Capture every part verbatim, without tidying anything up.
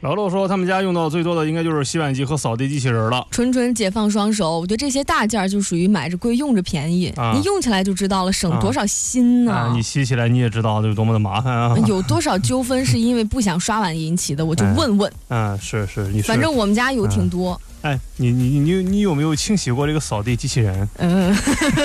老陆说他们家用到最多的应该就是洗碗机和扫地机器人了。 纯纯解放双手，我觉得这些大件就属于买着贵用着便宜、啊、你用起来就知道了，省多少心呢、啊啊、你洗起来你也知道有多么的麻烦啊。 有多少纠纷是因为不想刷碗引起的，我就问问。 嗯、啊，是是，你是反正我们家有挺多。 嗯、哎，你你你你有没有清洗过这个扫地机器人？ 嗯。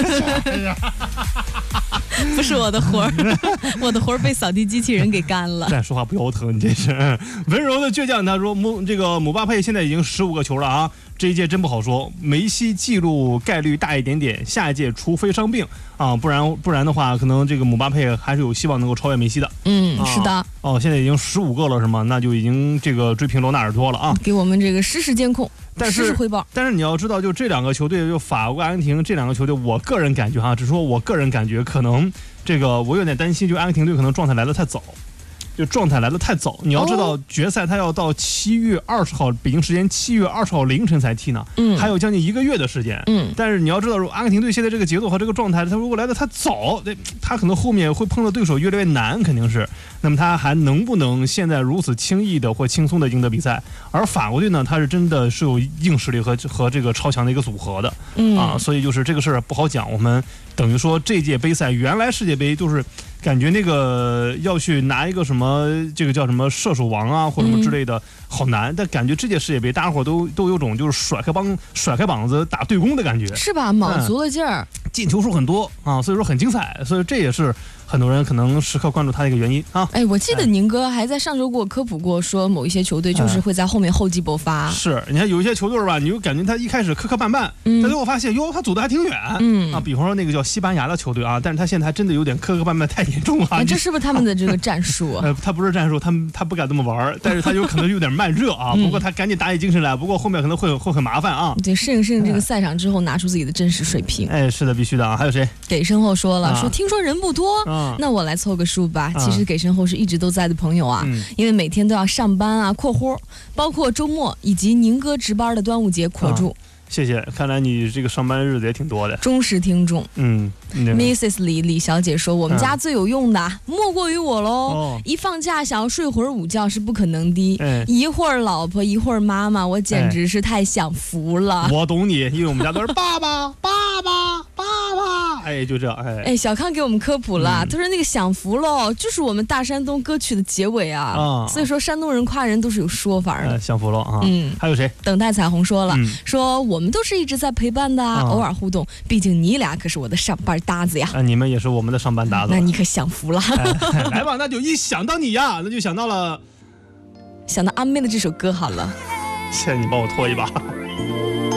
不是我的活儿，我的活儿被扫地机器人给干了。 但说话不腰疼，你这是温柔的倔强。他说姆这个姆巴佩现在已经十五个球了啊，这一届真不好说。梅西记录概率大一点点，下一届除非伤病啊，不然不然的话，可能这个姆巴佩还是有希望能够超越梅西的。 嗯，啊、是的。 哦，现在已经十五个了是吗？那就已经这个追平罗纳尔多了啊。 给我们这个实时监控。 但是汇报， 但是你要知道，就这两个球队，就法国、阿根廷这两个球队，我个人感觉哈，只是说我个人感觉，可能这个我有点担心，就阿根廷队可能状态来得太早，就状态来得太早。你要知道，决赛他要到七月二十号北京时间七月二十号凌晨才踢呢，嗯，还有将近一个月的时间，嗯。但是你要知道，阿根廷队现在这个节奏和这个状态，他如果来得太早，他可能后面会碰到对手越来越难，肯定是。那么他还能不能现在如此轻易的或轻松的赢得比赛？而法国队呢，他是真的是有硬实力和和这个超强的一个组合的，嗯啊，所以就是这个事儿不好讲。我们等于说这届杯赛，原来世界杯就是感觉那个要去拿一个什么这个叫什么射手王啊或者什么之类的，好难。但感觉这届世界杯，大家伙都都有种就是甩开帮甩开膀子打对攻的感觉， 是吧？卯足了劲儿、嗯， 进球数很多啊，所以说很精彩。所以这也是很多人可能时刻关注他的一个原因啊。 哎，我记得宁哥还在上周给我科普过，说某一些球队就是会在后面厚积薄发。 哎、是，你看有一些球队吧，你就感觉他一开始磕磕绊绊，嗯、但最后发现哟，他走的还挺远。嗯啊，比方说那个叫西班牙的球队啊，但是他现在还真的有点磕磕绊绊太严重了。 哎，这是不是他们的这个战术？ 呃，他不是战术，他们他不敢这么玩，但是他有可能有点慢热啊。嗯、不过他赶紧打起精神来，不过后面可能会会很麻烦啊。 对，适应适应这个赛场之后，拿出自己的真实水平。 哎，是的，必须的啊。还有谁？ 给身后说了，啊、说听说人不多，啊、那我来凑个数吧。其实给身后是一直都在的朋友啊，嗯、因为每天都要上班啊，括弧，包括周末以及宁哥值班的端午节，括住。啊谢谢，看来你这个上班日子也挺多的。 忠实听众， 嗯 ，missus 李李小姐说，我们家最有用的、嗯、莫过于我喽、哦。一放假想要睡会儿午觉是不可能的，哎、一会儿老婆一会儿妈妈，我简直是太享福了。 哎、我懂你，因为我们家都是爸爸爸爸爸爸，哎，就这样，哎哎，小康给我们科普了，嗯、他说那个享福喽，就是我们大山东歌曲的结尾啊。啊所以说山东人夸人都是有说法的。 哎、享福了啊，嗯，还有谁？ 等待彩虹说了，嗯、说我。我们都是一直在陪伴的、啊，偶尔互动。毕竟你俩可是我的上班搭子呀。 啊，你们也是我们的上班搭子。 那你可享福了。 哎、来吧，那就一想到你呀，那就想到了， 想到阿妹的这首歌好了。 谢谢你帮我拖一把。